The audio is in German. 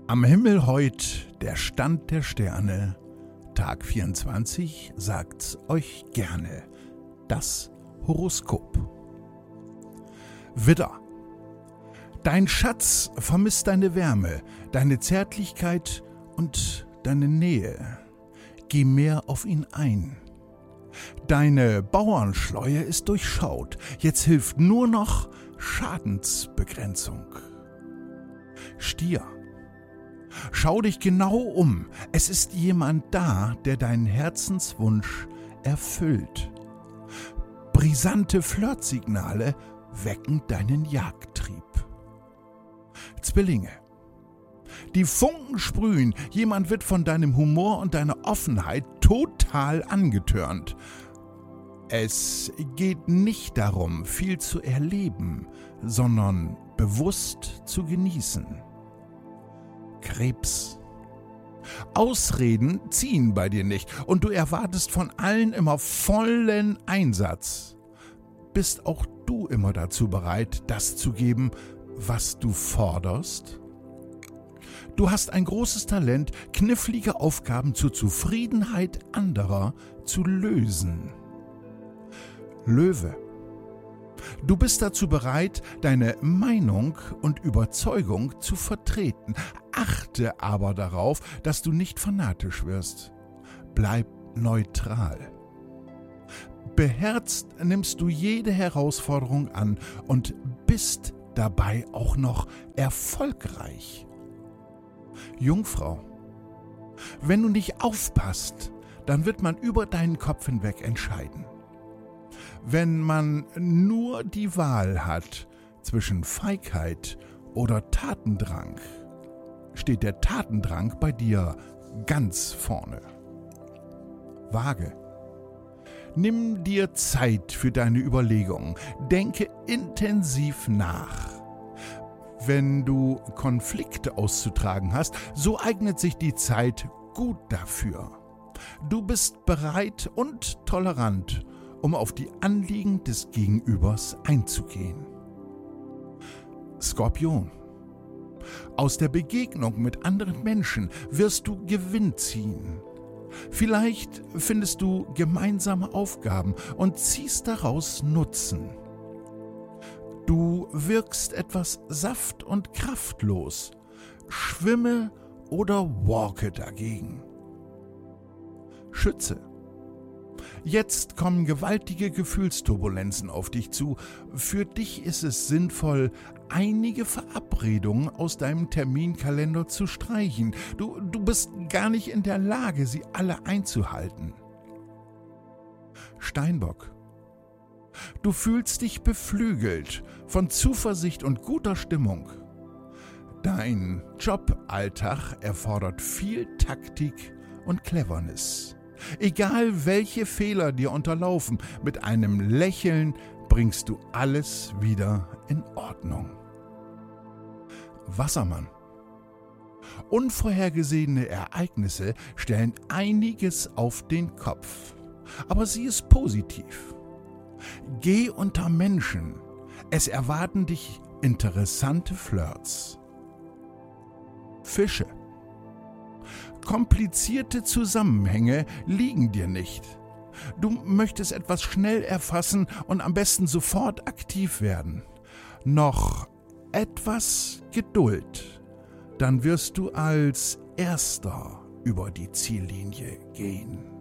Am Himmel heut der Stand der Sterne, Tag 24 sagt's euch gerne, das Horoskop. Widder: Dein Schatz vermisst deine Wärme, deine Zärtlichkeit und deine Nähe. Geh mehr auf ihn ein. Deine Bauernschleue ist durchschaut, jetzt hilft nur noch Schadensbegrenzung. Stier: Schau dich genau um, es ist jemand da, der deinen Herzenswunsch erfüllt. Brisante Flirtsignale wecken deinen Jagdtrieb. Zwillinge: Die Funken sprühen, jemand wird von deinem Humor und deiner Offenheit total angetörnt. Es geht nicht darum, viel zu erleben, sondern bewusst zu genießen. Krebs: Ausreden ziehen bei dir nicht und du erwartest von allen immer vollen Einsatz. Bist auch du immer dazu bereit, das zu geben, was du forderst? Du hast ein großes Talent, knifflige Aufgaben zur Zufriedenheit anderer zu lösen. Löwe: Du bist dazu bereit, deine Meinung und Überzeugung zu vertreten. Achte aber darauf, dass du nicht fanatisch wirst. Bleib neutral. Beherzt nimmst du jede Herausforderung an und bist dabei auch noch erfolgreich. Jungfrau: Wenn du nicht aufpasst, dann wird man über deinen Kopf hinweg entscheiden. Wenn man nur die Wahl hat zwischen Feigheit oder Tatendrang, steht der Tatendrang bei dir ganz vorne. Waage: Nimm dir Zeit für deine Überlegungen, denke intensiv nach. Wenn du Konflikte auszutragen hast, so eignet sich die Zeit gut dafür. Du bist bereit und tolerant, um auf die Anliegen des Gegenübers einzugehen. Skorpion: Aus der Begegnung mit anderen Menschen wirst du Gewinn ziehen. Vielleicht findest du gemeinsame Aufgaben und ziehst daraus Nutzen. Du wirkst etwas saft- und kraftlos. Schwimme oder walke dagegen. Schütze: Jetzt kommen gewaltige Gefühlsturbulenzen auf dich zu. Für dich ist es sinnvoll, einige Verabredungen aus deinem Terminkalender zu streichen. Du bist gar nicht in der Lage, sie alle einzuhalten. Steinbock: Du fühlst dich beflügelt von Zuversicht und guter Stimmung. Dein Joballtag erfordert viel Taktik und Cleverness. Egal welche Fehler dir unterlaufen, mit einem Lächeln bringst du alles wieder in Ordnung. Wassermann: Unvorhergesehene Ereignisse stellen einiges auf den Kopf, aber sieh es positiv. Geh unter Menschen, es erwarten dich interessante Flirts. Fische: Komplizierte Zusammenhänge liegen dir nicht. Du möchtest etwas schnell erfassen und am besten sofort aktiv werden. Noch etwas Geduld, dann wirst du als Erster über die Ziellinie gehen.